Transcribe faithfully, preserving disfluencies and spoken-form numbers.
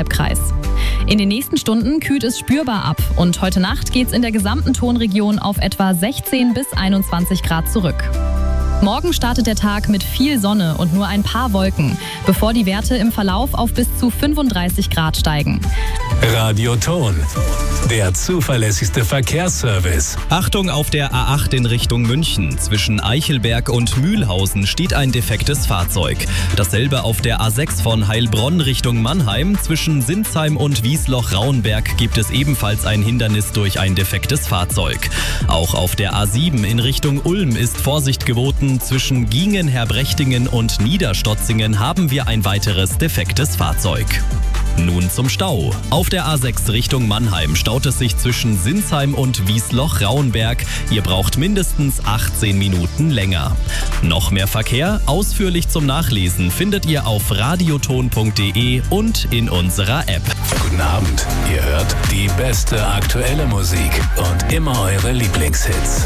Rhein-Main-Kalb-Kreis. In den nächsten Stunden kühlt es spürbar ab und heute Nacht geht es in der gesamten Tonregion auf etwa sechzehn bis einundzwanzig Grad zurück. Morgen startet der Tag mit viel Sonne und nur ein paar Wolken, bevor die Werte im Verlauf auf bis zu fünfunddreißig Grad steigen. Radioton, der zuverlässigste Verkehrsservice. Achtung auf der A acht in Richtung München. Zwischen Eichelberg und Mühlhausen steht ein defektes Fahrzeug. Dasselbe auf der A sechs von Heilbronn Richtung Mannheim. Zwischen Sinsheim und Wiesloch-Rauenberg gibt es ebenfalls ein Hindernis durch ein defektes Fahrzeug. Auch auf der A sieben in Richtung Ulm ist Vorsicht geboten. Zwischen Giengen, Herbrechtingen und Niederstotzingen haben wir ein weiteres defektes Fahrzeug. Nun zum Stau. Auf der A sechs Richtung Mannheim staut es sich zwischen Sinsheim und Wiesloch-Rauenberg. Ihr braucht mindestens achtzehn Minuten länger. Noch mehr Verkehr, ausführlich zum Nachlesen, findet ihr auf radioton punkt de und in unserer App. Guten Abend, ihr hört die beste aktuelle Musik und immer eure Lieblingshits.